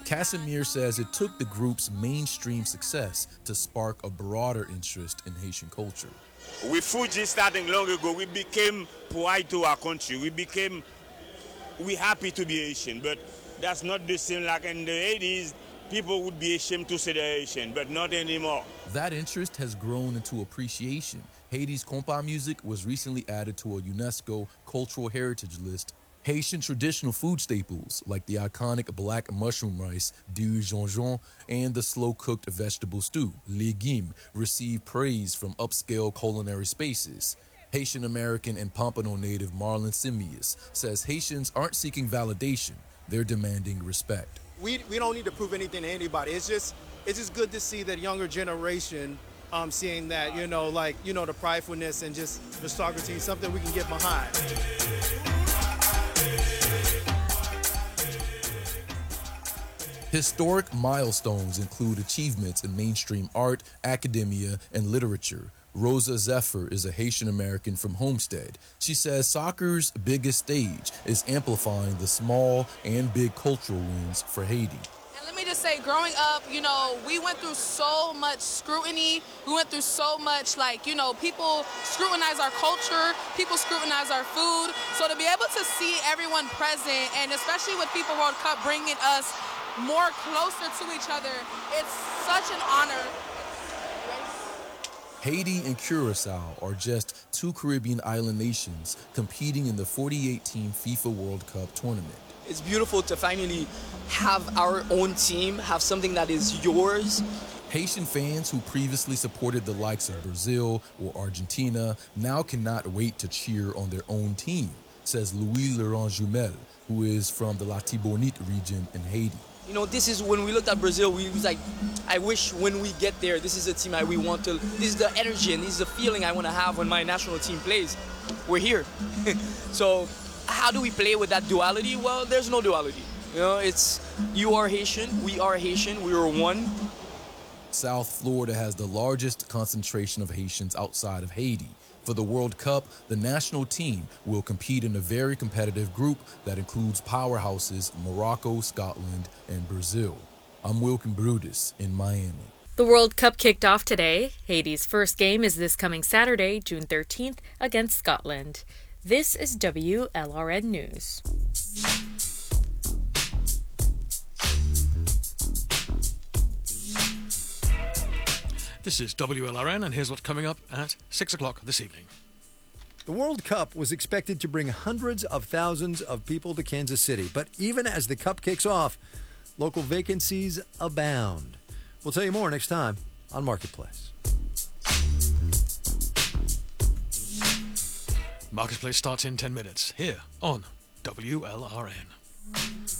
Casimir says it took the group's mainstream success to spark a broader interest in Haitian culture. With Fuji starting long ago, we became pride to our country. We happy to be Haitian, but that's not the same like in the 80s. People would be ashamed to say they're Haitian, but not anymore. That interest has grown into appreciation. Haiti's compa music was recently added to a UNESCO cultural heritage list. Haitian traditional food staples like the iconic black mushroom rice, du jonjon, and the slow-cooked vegetable stew, légumes, receive praise from upscale culinary spaces. Haitian-American and Pompano native Marlon Simius says Haitians aren't seeking validation, they're demanding respect. We don't need to prove anything to anybody. It's just good to see that younger generation seeing that, the pridefulness and just aristocracy, something we can get behind. Historic milestones include achievements in mainstream art, academia, and literature. Rosa Zephyr is a Haitian American from Homestead. She says soccer's biggest stage is amplifying the small and big cultural wins for Haiti. And let me just say, growing up, we went through so much scrutiny. We went through so much, people scrutinize our culture, people scrutinize our food. So to be able to see everyone present, and especially with FIFA World Cup bringing us more closer to each other, it's such an honor. Haiti and Curacao are just two Caribbean island nations competing in the 2018 FIFA World Cup tournament. It's beautiful to finally have our own team, have something that is yours. Haitian fans who previously supported the likes of Brazil or Argentina now cannot wait to cheer on their own team, says Louis Laurent Jumel, who is from the Latibonite region in Haiti. This is when we looked at Brazil, we was like, I wish when we get there, this is a team we want to, this is the energy and this is the feeling I want to have when my national team plays. We're here. So how do we play with that duality? Well, there's no duality. It's you are Haitian, we are one. South Florida has the largest concentration of Haitians outside of Haiti. For the World Cup, the national team will compete in a very competitive group that includes powerhouses Morocco, Scotland, and Brazil. I'm Wilkin Brutus in Miami. The World Cup kicked off today. Haiti's first game is this coming Saturday, June 13th, against Scotland. This is WLRN News. This is WLRN, and here's what's coming up at 6 o'clock this evening. The World Cup was expected to bring hundreds of thousands of people to Kansas City, but even as the Cup kicks off, local vacancies abound. We'll tell you more next time on Marketplace. Marketplace starts in 10 minutes here on WLRN.